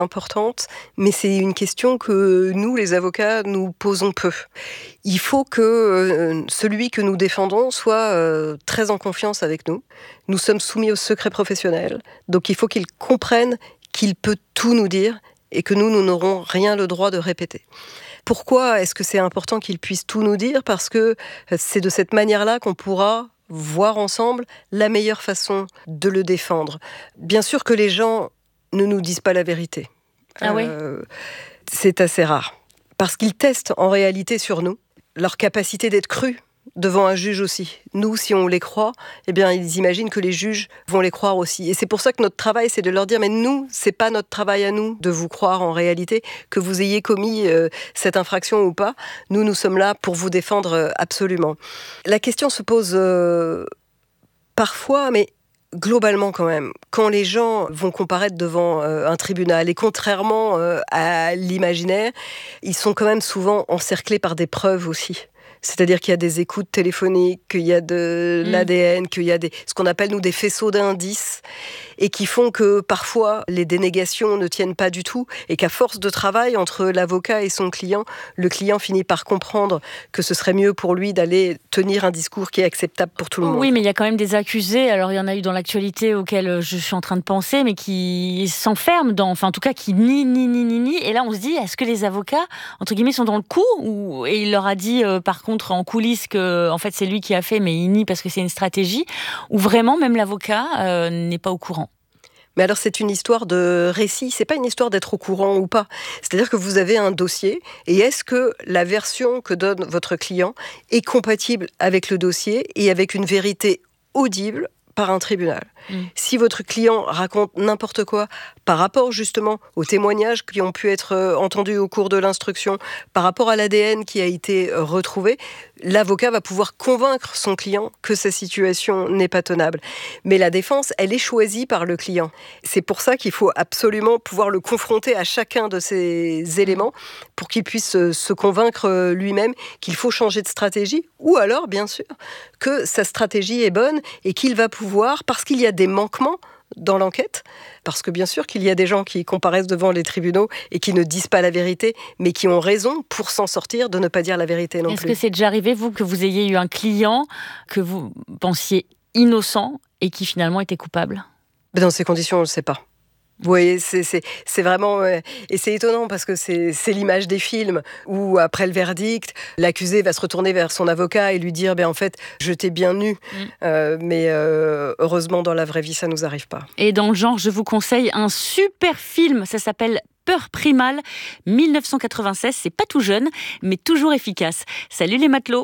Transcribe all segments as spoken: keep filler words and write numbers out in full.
importante, mais c'est une question que nous, les avocats, nous posons peu. Il faut que euh, celui que nous défendons soit euh, très en confiance avec nous. Nous sommes soumis au secret professionnel, donc il faut qu'il comprenne qu'il peut tout nous dire et que nous, nous n'aurons rien le droit de répéter. Pourquoi est-ce que c'est important qu'il puisse tout nous dire ? Parce que c'est de cette manière-là qu'on pourra voir ensemble la meilleure façon de le défendre. Bien sûr que les gens ne nous disent pas la vérité. Ah oui ? euh, C'est assez rare. Parce qu'ils testent en réalité sur nous leur capacité d'être crus devant un juge aussi. Nous, si on les croit, eh bien, ils imaginent que les juges vont les croire aussi. Et c'est pour ça que notre travail, c'est de leur dire, mais nous, c'est pas notre travail à nous de vous croire en réalité, que vous ayez commis euh, cette infraction ou pas. Nous, nous sommes là pour vous défendre euh, absolument. La question se pose euh, parfois, mais globalement quand même, quand les gens vont comparaître devant euh, un tribunal, et contrairement euh, à l'imaginaire, ils sont quand même souvent encerclés par des preuves aussi. C'est-à-dire qu'il y a des écoutes téléphoniques, qu'il y a de l'A D N, qu'il y a des, ce qu'on appelle nous des faisceaux d'indices, et qui font que parfois les dénégations ne tiennent pas du tout, et qu'à force de travail entre l'avocat et son client, le client finit par comprendre que ce serait mieux pour lui d'aller tenir un discours qui est acceptable pour tout le monde. Oui, mais il y a quand même des accusés, alors il y en a eu dans l'actualité auxquels je suis en train de penser, mais qui s'enferment dans, enfin en tout cas qui nient, nient, nient, nient, nient, et là on se dit, est-ce que les avocats, entre guillemets, sont dans le coup ou, et il leur a dit euh, par contre en coulisses que en fait c'est lui qui a fait, mais il nie parce que c'est une stratégie, ou vraiment même l'avocat euh, n'est pas au courant? Mais alors c'est une histoire de récit, c'est pas une histoire d'être au courant ou pas. C'est-à-dire que vous avez un dossier, et est-ce que la version que donne votre client est compatible avec le dossier et avec une vérité audible par un tribunal. Mmh. Si votre client raconte n'importe quoi par rapport justement aux témoignages qui ont pu être entendus au cours de l'instruction, par rapport à l'A D N qui a été retrouvé, l'avocat va pouvoir convaincre son client que sa situation n'est pas tenable. Mais la défense, elle est choisie par le client. C'est pour ça qu'il faut absolument pouvoir le confronter à chacun de ces éléments pour qu'il puisse se convaincre lui-même qu'il faut changer de stratégie, ou alors, bien sûr, que sa stratégie est bonne et qu'il va pouvoir, parce qu'il y a des manquements dans l'enquête, parce que bien sûr qu'il y a des gens qui comparaissent devant les tribunaux et qui ne disent pas la vérité, mais qui ont raison pour s'en sortir de ne pas dire la vérité non Est-ce plus. Est-ce que c'est déjà arrivé, vous, que vous ayez eu un client que vous pensiez innocent et qui finalement était coupable ? Dans ces conditions, on ne le sait pas. Vous voyez, c'est, c'est, c'est vraiment... Euh, et c'est étonnant parce que c'est, c'est l'image des films où, après le verdict, l'accusé va se retourner vers son avocat et lui dire ben, « en fait, je t'ai bien nu mmh. ». Euh, mais euh, heureusement, dans la vraie vie, ça ne nous arrive pas. Et dans le genre, je vous conseille un super film, ça s'appelle Peur primale, dix-neuf cent quatre-vingt-seize. C'est pas tout jeune, mais toujours efficace. Salut les matelots.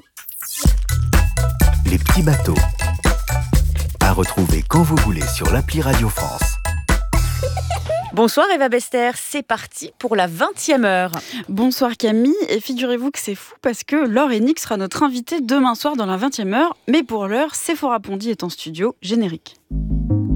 Les petits bateaux. À retrouver quand vous voulez sur l'appli Radio France. Bonsoir Eva Bester, c'est parti pour la vingtième heure. Bonsoir Camille, et figurez-vous que c'est fou parce que Laure Hennick sera notre invitée demain soir dans la vingtième heure, mais pour l'heure, Sephora Pondy est en studio, générique.